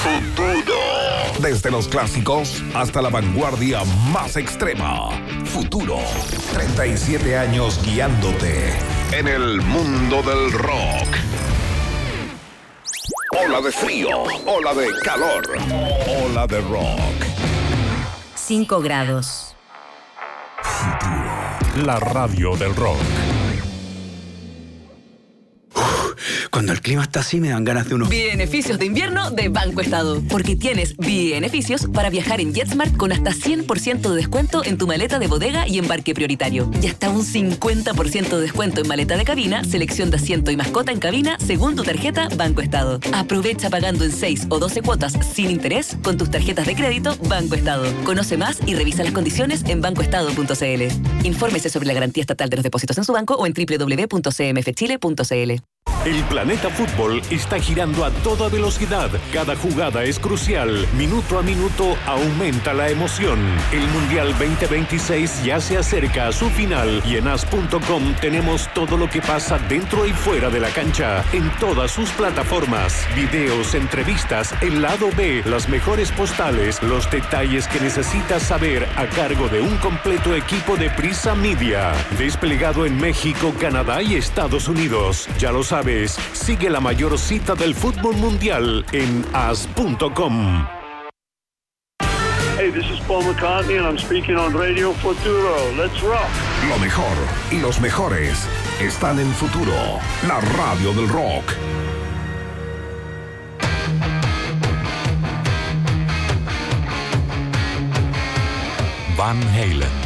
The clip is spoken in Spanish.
Futuro. Desde los clásicos hasta la vanguardia más extrema. Futuro. 37 años guiándote en el mundo del rock. Ola de frío, ola de calor, ola de rock. 5 grados. Futuro. La radio del rock. Cuando el clima está así me dan ganas de unos beneficios de invierno de Banco Estado. Porque tienes beneficios para viajar en JetSmart con hasta 100% de descuento en tu maleta de bodega y embarque prioritario. Y hasta un 50% de descuento en maleta de cabina, selección de asiento y mascota en cabina según tu tarjeta Banco Estado. Aprovecha pagando en 6 o 12 cuotas sin interés con tus tarjetas de crédito Banco Estado. Conoce más y revisa las condiciones en bancoestado.cl. Infórmese sobre la garantía estatal de los depósitos en su banco o en www.cmfchile.cl. El planeta fútbol está girando a toda velocidad. Cada jugada es crucial. Minuto a minuto aumenta la emoción. El Mundial 2026 ya se acerca a su final y en as.com tenemos todo lo que pasa dentro y fuera de la cancha, en todas sus plataformas. Videos, entrevistas, el lado B, las mejores postales, los detalles que necesitas saber a cargo de un completo equipo de Prisa Media. Desplegado en México, Canadá y Estados Unidos. Ya lo sabes. Sigue la mayor cita del fútbol mundial en as.com. Hey, this is Paul McCartney and I'm speaking on Radio Futuro. Let's rock. Lo mejor y los mejores están en Futuro, la radio del rock. Van Halen.